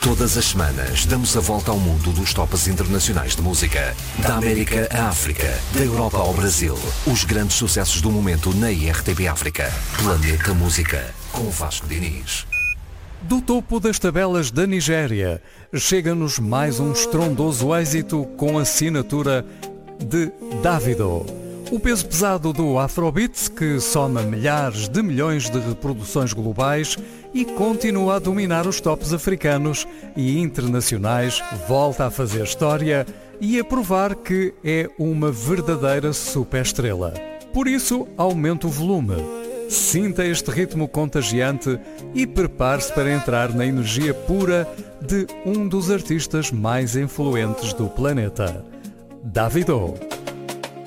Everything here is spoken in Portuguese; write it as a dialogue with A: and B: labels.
A: Todas as semanas damos a volta ao mundo dos tops internacionais de música. Da América à África, da Europa ao Brasil. Os grandes sucessos do momento na IRTP África. Planeta Música, com Vasco Diniz.
B: Do topo das tabelas da Nigéria, chega-nos mais um estrondoso êxito com a assinatura de Davido. O peso pesado do Afrobeat, que soma milhares de milhões de reproduções globais e continua a dominar os tops africanos e internacionais, volta a fazer história e a provar que é uma verdadeira superestrela. Por isso, aumente o volume. Sinta este ritmo contagiante e prepare-se para entrar na energia pura de um dos artistas mais influentes do planeta, Davido.